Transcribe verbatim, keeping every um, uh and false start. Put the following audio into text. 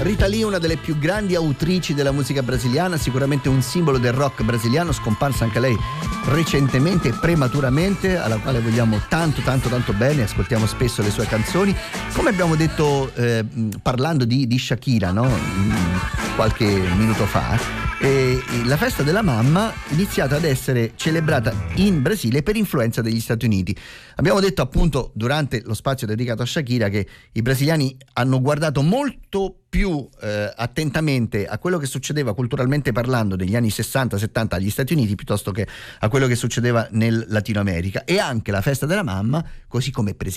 Rita Lee, una delle più grandi autrici della musica brasiliana, sicuramente un simbolo del rock brasiliano, scomparsa anche lei recentemente e prematuramente, alla quale vogliamo tanto tanto tanto bene, ascoltiamo spesso le sue canzoni, come abbiamo detto eh, parlando di, di Shakira, no? Qualche minuto fa. E la festa della mamma è iniziata ad essere celebrata in Brasile per influenza degli Stati Uniti. Abbiamo detto appunto durante lo spazio dedicato a Shakira che i brasiliani hanno guardato molto più eh, attentamente a quello che succedeva culturalmente parlando negli anni sessanta settanta agli Stati Uniti piuttosto che a quello che succedeva nel Latino America, e anche la festa della mamma, così come per esempio